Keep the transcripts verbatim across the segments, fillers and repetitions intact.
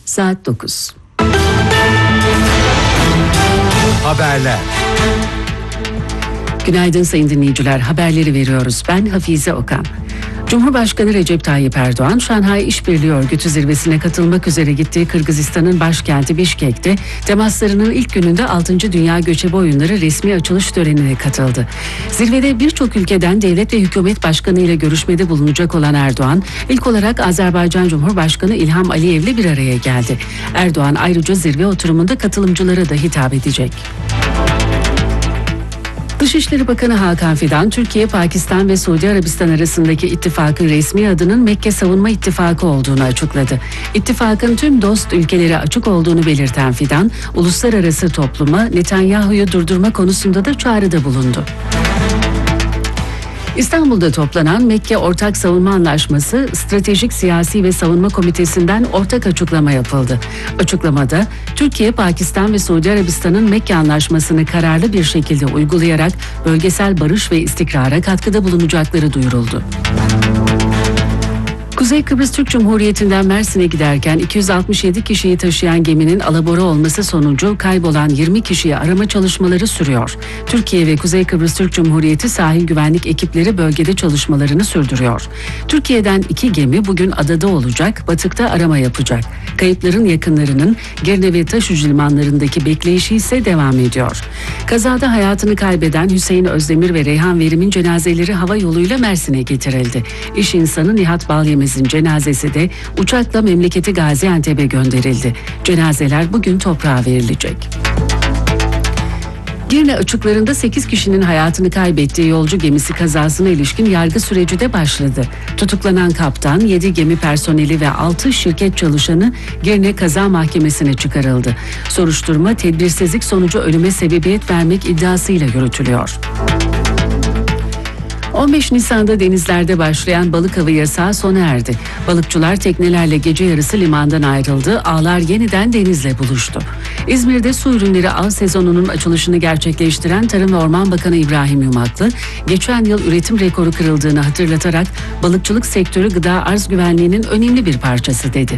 Saat dokuz. Haberler. Günaydın sayın dinleyiciler. Haberleri veriyoruz. Ben Hafize Okan. Cumhurbaşkanı Recep Tayyip Erdoğan, Şanghay İşbirliği Örgütü zirvesine katılmak üzere gittiği Kırgızistan'ın başkenti Bişkek'te temaslarının ilk gününde altıncı Dünya Göçebe Oyunları resmi açılış törenine katıldı. Zirvede birçok ülkeden devlet ve hükümet başkanı ile görüşmede bulunacak olan Erdoğan, ilk olarak Azerbaycan Cumhurbaşkanı İlham Aliyev'le bir araya geldi. Erdoğan ayrıca zirve oturumunda katılımcılara da hitap edecek. Dışişleri Bakanı Hakan Fidan, Türkiye, Pakistan ve Suudi Arabistan arasındaki ittifakın resmi adının Mekke Savunma İttifakı olduğunu açıkladı. İttifakın tüm dost ülkelere açık olduğunu belirten Fidan, uluslararası topluma Netanyahu'yu durdurma konusunda da çağrıda bulundu. İstanbul'da toplanan Mekke Ortak Savunma Anlaşması, Stratejik Siyasi ve Savunma Komitesi'nden ortak açıklama yapıldı. Açıklamada, Türkiye, Pakistan ve Suudi Arabistan'ın Mekke Anlaşması'nı kararlı bir şekilde uygulayarak bölgesel barış ve istikrara katkıda bulunacakları duyuruldu. Kuzey Kıbrıs Türk Cumhuriyeti'nden Mersin'e giderken iki yüz altmış yedi kişiyi taşıyan geminin alabora olması sonucu kaybolan yirmi kişiyi arama çalışmaları sürüyor. Türkiye ve Kuzey Kıbrıs Türk Cumhuriyeti sahil güvenlik ekipleri bölgede çalışmalarını sürdürüyor. Türkiye'den iki gemi bugün adada olacak, batıkta arama yapacak. Kayıpların yakınlarının Girne ve Taşucu limanlarındaki bekleyişi ise devam ediyor. Kazada hayatını kaybeden Hüseyin Özdemir ve Reyhan Verim'in cenazeleri hava yoluyla Mersin'e getirildi. İş insanı Nihat Balyemez'in cenazesi de uçakla memleketi Gaziantep'e gönderildi. Cenazeler bugün toprağa verilecek. Girne açıklarında sekiz kişinin hayatını kaybettiği yolcu gemisi kazasına ilişkin yargı süreci de başladı. Tutuklanan kaptan, yedi gemi personeli ve altı şirket çalışanı Girne Kaza Mahkemesi'ne çıkarıldı. Soruşturma tedbirsizlik sonucu ölüme sebebiyet vermek iddiasıyla yürütülüyor. on beş Nisan'da denizlerde başlayan balık avı yasağı sona erdi. Balıkçılar teknelerle gece yarısı limandan ayrıldı, ağlar yeniden denizle buluştu. İzmir'de su ürünleri av sezonunun açılışını gerçekleştiren Tarım ve Orman Bakanı İbrahim Yumaklı, geçen yıl üretim rekoru kırıldığını hatırlatarak balıkçılık sektörü gıda arz güvenliğinin önemli bir parçası dedi.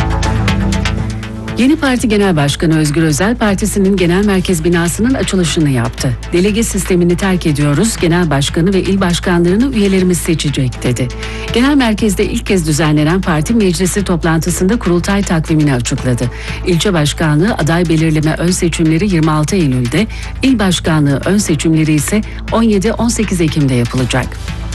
Yeni Parti Genel Başkanı Özgür Özel, partisinin genel merkez binasının açılışını yaptı. Delege sistemini terk ediyoruz, genel başkanı ve il başkanlarını üyelerimiz seçecek dedi. Genel merkezde ilk kez düzenlenen parti meclisi toplantısında kurultay takvimini açıkladı. İlçe başkanlığı aday belirleme ön seçimleri yirmi altı Eylül'de, il başkanlığı ön seçimleri ise on yedi on sekiz Ekim'de yapılacak.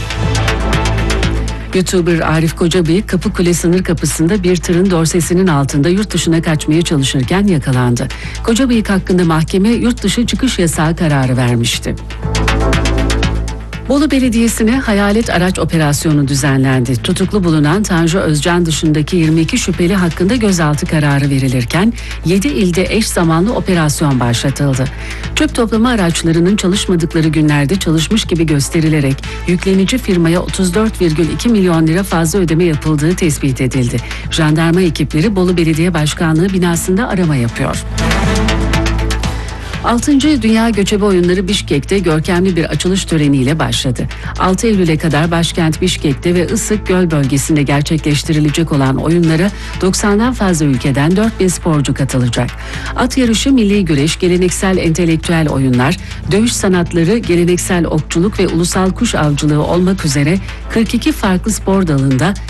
YouTuber Arif Kocabıyık, Kapıkule sınır kapısında bir tırın dorsesinin altında yurt dışına kaçmaya çalışırken yakalandı. Kocabıyık hakkında mahkeme yurt dışı çıkış yasağı kararı vermişti. Bolu Belediyesi'ne hayalet araç operasyonu düzenlendi. Tutuklu bulunan Tanju Özcan dışındaki yirmi iki şüpheli hakkında gözaltı kararı verilirken yedi ilde eş zamanlı operasyon başlatıldı. Çöp toplama araçlarının çalışmadıkları günlerde çalışmış gibi gösterilerek yüklenici firmaya otuz dört virgül iki milyon lira fazla ödeme yapıldığı tespit edildi. Jandarma ekipleri Bolu Belediye Başkanlığı binasında arama yapıyor. altıncı Dünya Göçebe Oyunları Bişkek'te görkemli bir açılış töreniyle başladı. altı Eylül'e kadar başkent Bişkek'te ve Isık Göl bölgesinde gerçekleştirilecek olan oyunlara doksandan fazla ülkeden dört bin sporcu katılacak. At yarışı, milli güreş, geleneksel entelektüel oyunlar, dövüş sanatları, geleneksel okçuluk ve ulusal kuş avcılığı olmak üzere kırk iki farklı spor dalında